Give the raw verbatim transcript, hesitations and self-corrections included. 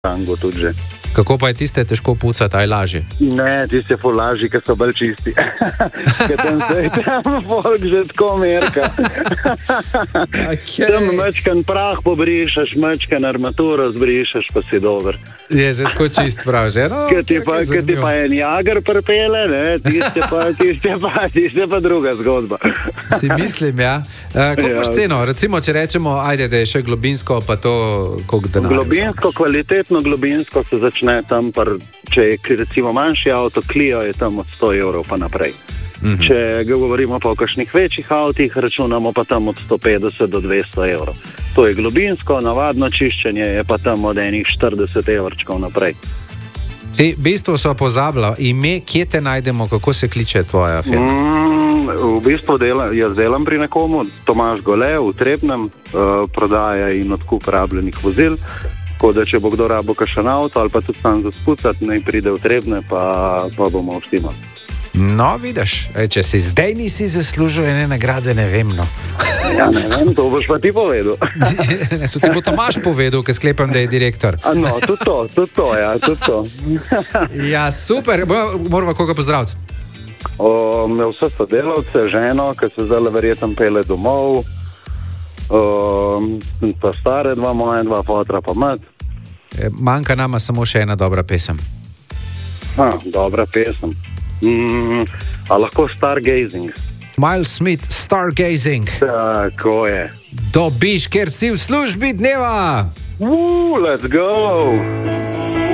rangu tudi že. Kako pa je tiste težko pucati, aj lažje? Ne, tiste ful lažji, ker so bolj čisti. Ker tam se tam folk že tako merka. Okay. Tam mečkan prah pobrišeš, mečkan armaturo zbrišeš, pa si dober. Je že tako čist prav, že? No, Ker ti pa, ti pa en jager pripele, ne, tiste pa, tiste pa, tiste pa druga zgodba. Si mislim, ja. Uh, koliko imaš ceno? Recimo, če rečemo, ajde, da je še globinsko, pa to koliko denarja? Globinsko, kvalitetno globinsko se začne tam, par, če je recimo manjši avto, Clio je tam od sto evrov pa naprej. Mm-hmm. Če govorimo pa o kakšnih večjih avtih, računamo pa tam od sto petdeset do dvesto evrov. To je globinsko, navadno čiščenje je pa tam od enih štirideset evrčkov naprej. Ti, v bistvu so pozabila ime, kje te najdemo, kako se kliče tvoja firma? Mm, v bistvu delam, jaz delam pri nekomu, Tomaž Gole v Trebnem, uh, prodaja in odkup rabljenih vozil. Tako da, če bo kdo rabo kakšen avto ali pa tudi sam za spucati, naj pride v Trebne, pa, pa bomo vštimali. No, vidiš, e, če si zdaj nisi zaslužil ene nagrade, ne vem, no. Ja, ne vem, to boš pa ti povedal. To ti bo Tomaž povedal, ker sklepam, da je direktor. A no, tudi to, tudi to, ja, tudi to. Ja, super, moramo koga pozdraviti. O, vse sodelavce, ženo, ki se zdaj verjetno pele domov, o, pa stare dva moja, dva potra pa mat. E, manjka nama samo še ena dobra pesem. Ha, dobra pesem. Mm, a lahko Stargazing? Miles Smith, Stargazing. Tako je. Dobiš, ker si v službi dneva. Woo, let's go!